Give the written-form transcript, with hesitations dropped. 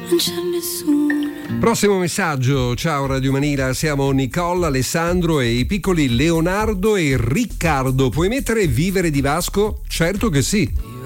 non c'è nessuno. Prossimo messaggio. Ciao Radio Manila, siamo Nicole, Alessandro e i piccoli Leonardo e Riccardo. Puoi mettere Vivere di Vasco? Certo che sì.